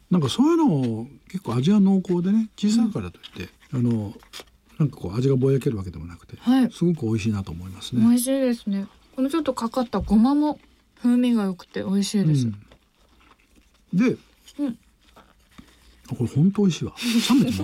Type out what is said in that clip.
なんかそういうの結構味が濃厚でね、小さいからといって、なんかこう味がぼやけるわけでもなくて、 はい、 すごく美味しいなと思いますね。 美味しいですね。このちょっとかかったごまも風味が良くて美味しいです。 で、 うんこれ本当美味しいわ。冷めても